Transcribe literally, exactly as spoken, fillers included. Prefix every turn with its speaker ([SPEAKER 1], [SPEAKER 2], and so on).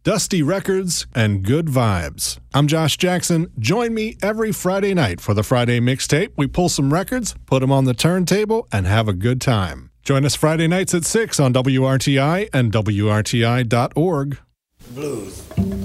[SPEAKER 1] dusty records, and good vibes. I'm Josh Jackson. Join me every Friday night for the Friday Mixtape. We pull some records, put them on the turntable, and have a good time. Join us Friday nights at six on W R T I and W R T I dot org.
[SPEAKER 2] Blues.